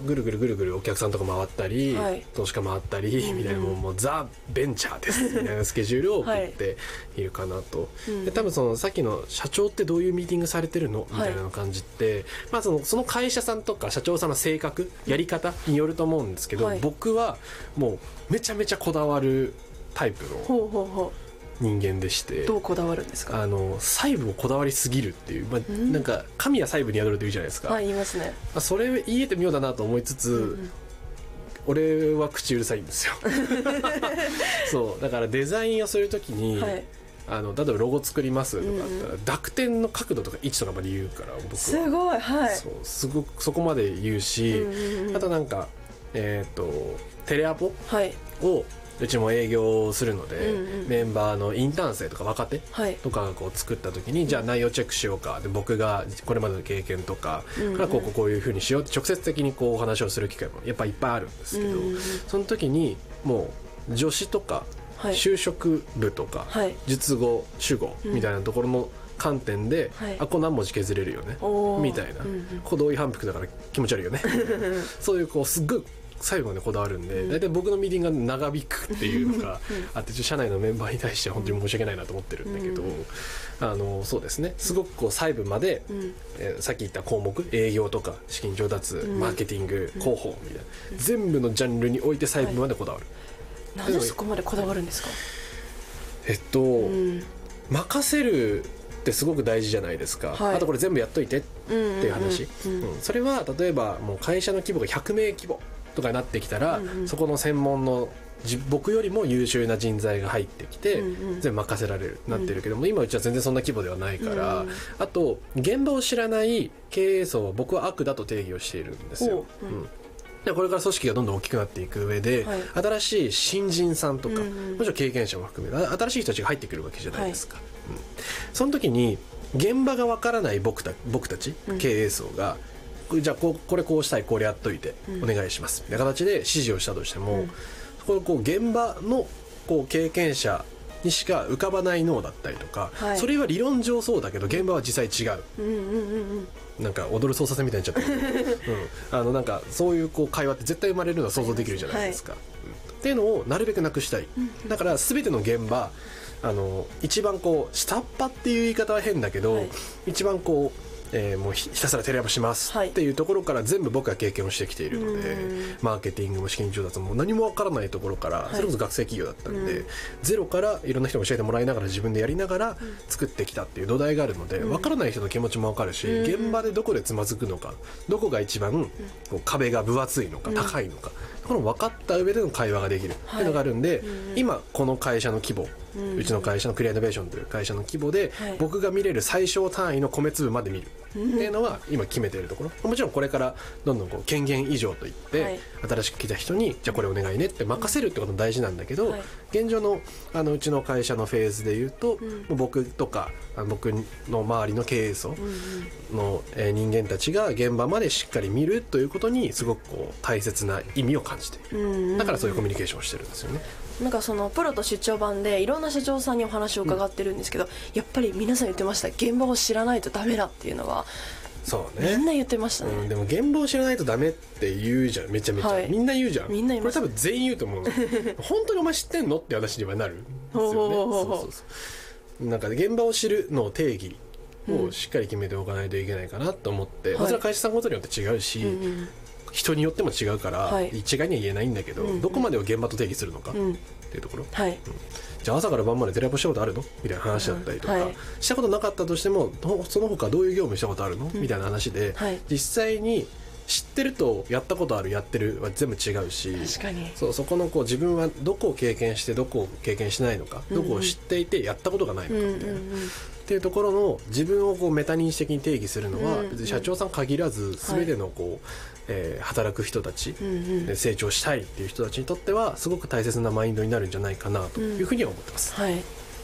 ぐるぐるぐるぐるお客さんとか回ったり、 はい、 投資家回ったりみたいな、もうザ・ベンチャーですみたいなスケジュールを送っているかなと、で多分そのさっきの社長ってどういうミーティングされてるのみたいな感じって、まあ、その会社さんとか社長さんの性格やり方によると思うんですけど、僕はもうめちゃめちゃこだわるタイプの人間でして。 どうこだわるんですか？ 細部をこだわりすぎるっていう、まあ、なんか神は細部に宿るというじゃないですか。 言いますね。 それ言えて妙だなと思いつつ、俺は口うるさいんですよそうだからデザインをするときに、例えばロゴ作りますとかあったら、濁点の角度とか位置とかまで言うから僕はすごい、 すごくそこまで言うし、あとなんかテレアポをうちも営業するので、メンバーのインターン生とか若手とかがこう作った時に、じゃあ内容チェックしようかで、僕がこれまでの経験とかからこういう風にしようって直接的にこうお話をする機会もやっぱいっぱいあるんですけど、その時にもう助詞とか就職部とか述語主語みたいなところの観点で、これ何文字削れるよねみたいな、同意反復だから気持ち悪いよねそういうこうすっごい最後までこだわるんで、大体僕のミーティングが長引くっていうのがあって、社内のメンバーに対しては本当に申し訳ないなと思ってるんだけど、そうですね、すごくこう細部まで、さっき言った項目、営業とか資金調達、マーケティング、広報みたいな、全部のジャンルにおいて細部までこだわる。 なぜそこまでこだわるんですか？ 任せるってすごく大事じゃないですか、あとこれ全部やっといてっていう話、それは例えばもう会社の規模が100名規模とかになってきたら、そこの専門の僕よりも優秀な人材が入ってきて、全部任せられるなってるけども、今うちは全然そんな規模ではないから、あと現場を知らない経営層は僕は悪だと定義をしているんですよ。でこれから組織がどんどん大きくなっていく上で、新しい新人さんとか、もちろん経験者も含め新しい人たちが入ってくるわけじゃないですか、その時に現場がわからない僕たち経営層が、じゃあこれこうしたい、これやっといてお願いしますみたいな形で指示をしたとしても、これこう現場のこう経験者にしか浮かばない脳だったりとか、それは理論上そうだけど現場は実際違う、なんか踊る操作線みたいになっちゃったけど、なんかそういうこう会話って絶対生まれるのは想像できるじゃないですか、っていうのをなるべくなくしたい、だから全ての現場一番こう下っ端っていう言い方は変だけど、一番こうもうひたすらテレアポしますっていうところから全部僕は経験をしてきているので、マーケティングも資金調達も何もわからないところから、それこそ学生企業だったんで、ゼロからいろんな人に教えてもらいながら自分でやりながら作ってきたっていう土台があるので、わからない人の気持ちもわかるし、現場でどこでつまずくのか、どこが一番こう壁が分厚いのか高いのか、この分かった上での会話ができるっていうのがあるんで、今この会社の規模、うちの会社のクリアイノベーションという会社の規模で、僕が見れる最小単位の米粒まで見るっていうのは今決めているところ。もちろんこれからどんどんこう権限以上といって、新しく来た人にじゃあこれお願いねって任せるってことも大事なんだけど、現状のうちの会社のフェーズでいうと、僕とか僕の周りの経営層の人間たちが現場までしっかり見るということにすごくこう大切な意味を感じている。だからそういうコミュニケーションをしてるんですよね。 なんかそのプロと出張版でいろんな社長さんにお話を伺ってるんですけど、やっぱり皆さん言ってました、現場を知らないとダメだっていうのは。 そうね、 みんな言ってましたね、 でも現場を知らないとダメって言うじゃん、めちゃめちゃ、みんな言うじゃん。 みんな言います。 これ多分全員言うと思う本当にお前知ってんのって話にはなるんですよね。なんか現場を知るの定義をしっかり決めておかないといけないかなと思って、それは会社さんごとによって違うし、人によっても違うから、一概には言えないんだけど、どこまでを現場と定義するのかっていうところ、じゃあ朝から晩までテレアポしたことあるのみたいな話だったりとか、したことなかったとしてもその他どういう業務したことあるのみたいな話で、実際に知ってるとやったことあるやってるは全部違うし、 確かにそこのこう自分はどこを経験してどこを経験しないのか、どこを知っていてやったことがないのかみたいな、っていうところの自分をこうメタ認知的に定義するのは、別に社長さん限らず全てのこう、働く人たち、成長したいっていう人たちにとってはすごく大切なマインドになるんじゃないかなというふうには思ってます。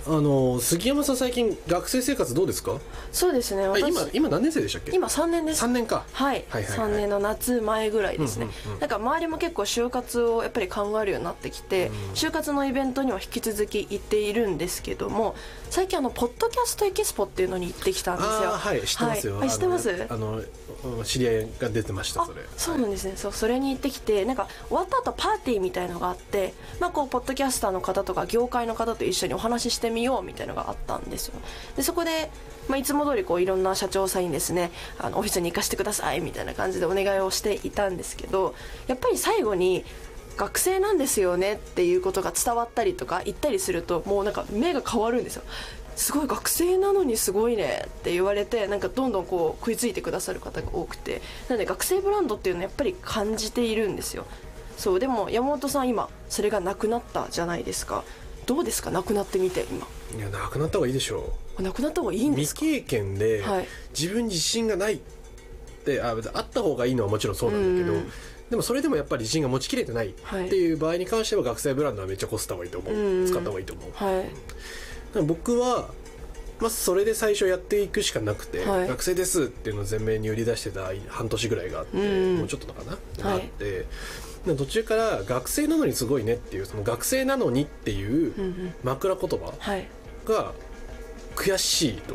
杉山さん最近学生生活どうですか？ そうですね、 今何年生でしたっけ？ 今3年です。 3年か。 はい、3年の夏前ぐらいですね。なんか周りも結構就活をやっぱり考えるようになってきて、就活のイベントには引き続き行っているんですけども、最近ポッドキャストエキスポっていうのに行ってきたんですよ。 はい、知ってますよ。 知ってます？ 知り合いが出てました。それ。 そうなんですね。それに行ってきて、なんか終わった後パーティーみたいのがあって、こうポッドキャスターの方とか業界の方と一緒にお話ししてみようみたいなのがあったんですよ。でそこで、いつも通りこういろんな社長さんにですね、オフィスに行かせてくださいみたいな感じでお願いをしていたんですけど、やっぱり最後に学生なんですよねっていうことが伝わったりとか言ったりすると、もうなんか目が変わるんですよ。すごい学生なのにすごいねって言われて、なんかどんどんこう食いついてくださる方が多くて、なので学生ブランドっていうのはやっぱり感じているんですよ。そうでも山本さん今それがなくなったじゃないですか。どうですか、なくなってみて今。 いや、なくなった方がいいでしょう。なくなった方がいいんですか？ 未経験で、自分に自信がないってあった方がいいのはもちろんそうなんだけど、でもそれでもやっぱり自信が持ちきれてないっていう場合に関しては、学生ブランドはめっちゃコストがいいと思う、使った方がいいと思う。僕はそれで最初やっていくしかなくて、学生ですっていうのを前面に売り出してた半年ぐらいがあって、もうちょっとかな、あって、途中から学生なのにすごいねっていう、その学生なのにっていう枕言葉が悔しいと。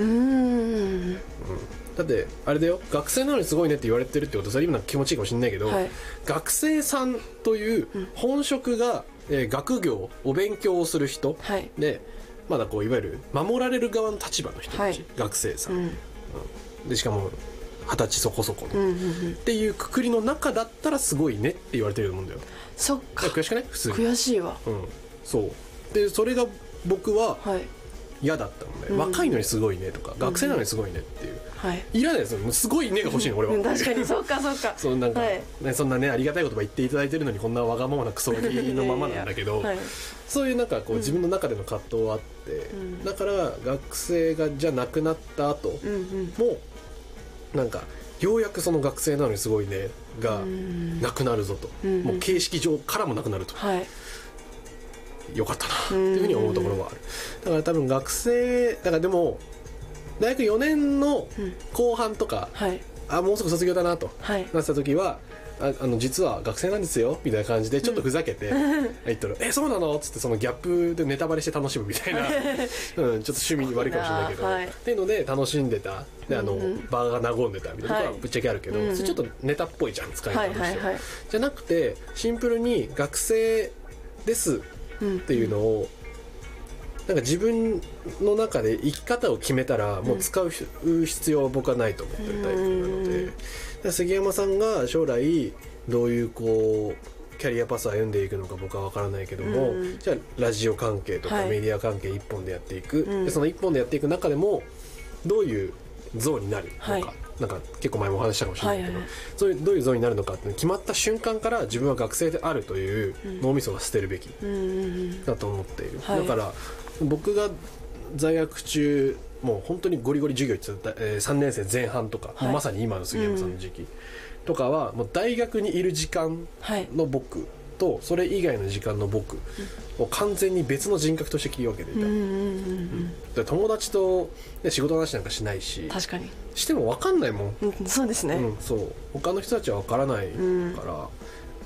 だってあれだよ、学生なのにすごいねって言われてるってことはそれ今気持ちいいかもしれないけど、学生さんという本職が、学業お勉強をする人、でまだこういわゆる守られる側の立場の人たち、学生さん、でしかも20歳そこそこの、っていうくくりの中だったらすごいねって言われてると思うんだよ。 そっか、 悔しくない？普通に悔しいわ。 そうで、それが僕は嫌だったので、若いのにすごいねとか、学生なのにすごいねっていう、いらないですよ。すごいねが欲しいの俺は。 確かにそうかそうか。 そうなんか、そんなねありがたい言葉言っていただいてるのにこんなわがままなクソガキのままなんだけど、そういうなんかこう自分の中での葛藤はあって、だから学生がじゃなくなった後もなんかようやくその学生なのにすごいねがなくなるぞと、もう形式上からもなくなると、よかったなっていうふうに思うところはある。だから多分学生だからでも大学4年の後半とか、もうすぐ卒業だなとなった時は、実は学生なんですよみたいな感じでちょっとふざけて言ったら、そうなのっつってそのギャップでネタバレして楽しむみたいな、ちょっと趣味に悪いかもしれないけど、っていうので楽しんでた、で場が和んでたみたいなことはぶっちゃけあるけど、それちょっとネタっぽいじゃん、使い方として。じゃなくてシンプルに学生ですっていうのをなんか自分の中で生き方を決めたらもう使う必要は僕はないと思ってるタイプなので、杉山さんが将来どういうこうキャリアパスを歩んでいくのか僕は分からないけども、じゃあラジオ関係とかメディア関係一本でやっていく、でその一本でやっていく中でもどういう像になるのか、なんか結構前もお話したかもしれないけど、そういうどういう像になるのかって決まった瞬間から自分は学生であるという脳みそは捨てるべきだと思っている。だから僕が在学中もう本当にゴリゴリ授業行ってた、3年生前半とか、まさに今の杉山さんの時期とかはもう大学にいる時間の僕とそれ以外の時間の僕を完全に別の人格として切り分けていた。友達と仕事の話なんかしないし、 確かにしても分かんないもん。 そうですね。 そう他の人たちは分からないから、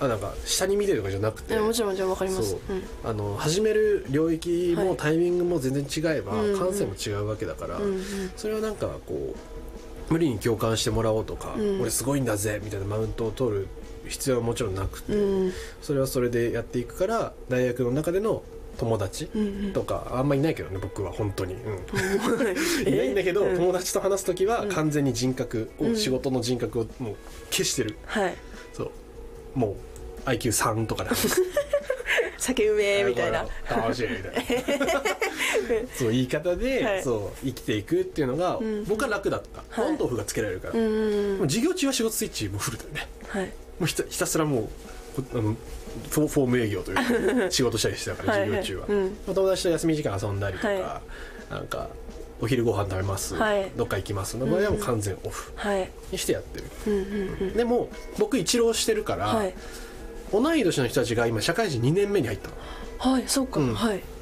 なんか下に見てるとかじゃなくて、 もちろん分かります。 始める領域もタイミングも全然違えば、感性も違うわけだから、それはなんかこう無理に共感してもらおうとか、俺すごいんだぜみたいなマウントを取る必要はもちろんなくて、それはそれでやっていくから、大学の中での友達とかあんまいないけどね、僕は本当に、いないんだけど、友達と話す時は完全に人格を、仕事の人格をもう消してる。そうもうIQ3 とかで酒うめみたいな、 楽しいみたいなそう言い方で、そう生きていくっていうのが、僕は楽だった。オンとオフがつけられるから、もう授業中は仕事スイッチもフルだよね。もうひたすらもうフォーム営業というか仕事したりしてたから授業中は、友達と休み時間遊んだりとか、なんかお昼ご飯食べます、どっか行きますの場合はもう完全オフにしてやってる。でも僕一浪してるから、同い年の人たちが今社会人2年目に入ったの。 そうか。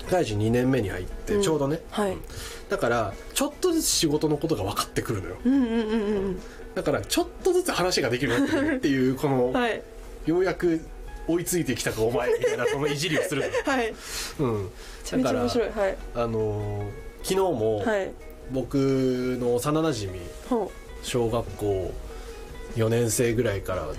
会人2年目に入ってちょうどね、 はい、 だからちょっとずつ仕事のことが分かってくるのよ、だからちょっとずつ話ができるようになってくるっていうこの、はい、ようやく追いついてきたかお前みたいなそのいじりをするのはい、だから、はい、昨日も僕の幼なじみ、小学校4年生ぐらいから